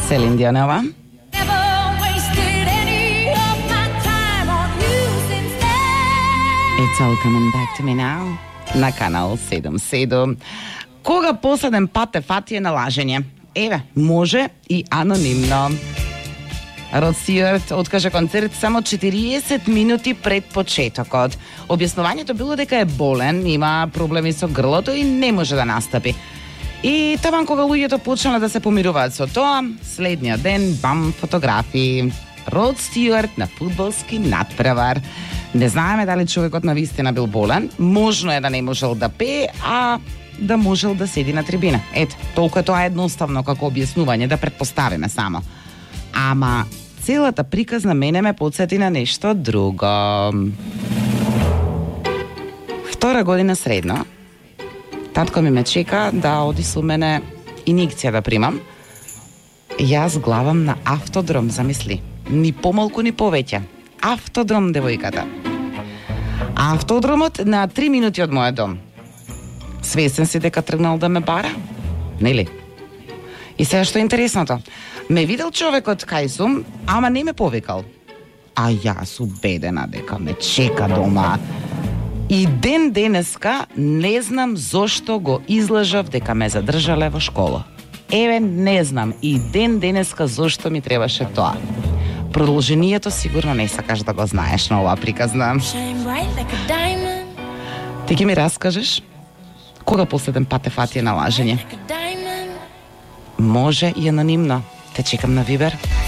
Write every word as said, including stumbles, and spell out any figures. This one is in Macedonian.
Селин Дионова. It's all coming back to me now. На канал седум седум. Кога последен пат те фатие на лажење? Еве, може и анонимно. Род Стюарт откаже концерт само четириесет минути пред почетокот. Објаснувањето било дека е болен, има проблеми со грлото и не може да настапи. И таман кога луѓето почнале да се помируваат со тоа, следниот ден, бам, фотографии. Род Стюарт на фудбалски надпревар. Не знаеме дали човекот на вистина бил болен, можно е да не можел да пее, а да можел да седи на трибина. Ето, толку е тоа едноставно како објаснување, да предпоставиме само. Ама целата приказна мене ме подсети на нешто друго. Втора година средно, татко ми ме чека да оди со мене инjekција да примам. Јас главам на автодром, замисли. Ни помалку, ни повеќе. Автодром, девојката. Автодромот на три минути од мојот дом. Свесен си дека тргнал да ме бара? Нели? И сега што е интересното? Ме видел човекот кај сум, ама не ме повикал. А јас убедена дека ме чека дома. И ден денеска не знам зошто го излажав дека ме задржале во школа. Еве, не знам и ден денеска зошто ми требаше тоа. Продолжението сигурно не сакаш да го знаеш на оваа приказна. Ти ќе ми раскажеш кога последен пат те фатие на лажење? Може и анонимно. Те чекам на Вибер.